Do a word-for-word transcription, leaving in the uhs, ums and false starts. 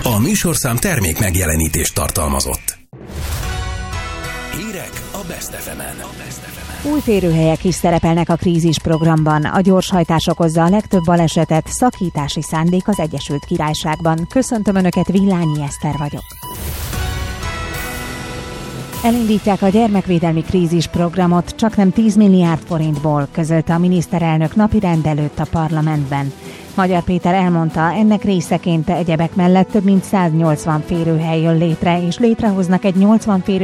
A műsorszám termék megjelenítést tartalmazott. Hírek a Best ef emen. Új férőhelyek is szerepelnek a krízis programban. A gyorshajtás okozza a legtöbb balesetet, szakítási szándék az Egyesült Királyságban. Köszöntöm Önöket, Villányi Eszter vagyok. Elindítják a gyermekvédelmi krízis programot csaknem tíz milliárd forintból, közölte a miniszterelnök napirend előtt a parlamentben. Magyar Péter elmondta, ennek részeként egyebek mellett több mint száznyolcvan férőhely jön létre, és létrehoznak egy nyolcvan férő